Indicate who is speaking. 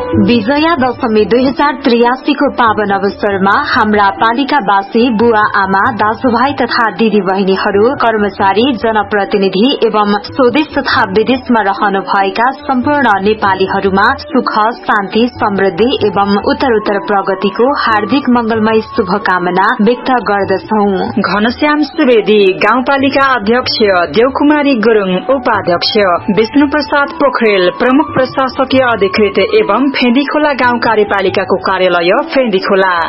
Speaker 1: विजया दशमी 2083 को पावन अवसरमा हाम्रा पालिकावासी बुवा आमा दाजुभाइ तथा दिदी बहिनीहरू कर्मचारी जनप्रतिनिधि एवं स्वदेश तथा विदेशमा रहनुभएका सम्पूर्ण नेपालीहरूमा सुख शान्ति समृद्धि एवं उत्तरोत्तर प्रगतिको हार्दिक मंगलमय शुभकामना व्यक्त गर्दछौ।
Speaker 2: घनश्याम सुवेदी गाउँपालिका अध्यक्ष, देवकुमारी गुरुङ उपाध्यक्ष, विष्णु प्रसाद पोखरेल प्रमुख प्रशासकीय अधिकृत एवं फेन्दी खोला गाउँ कार्यपालिकाको कार्यालय फेन्दी खोला।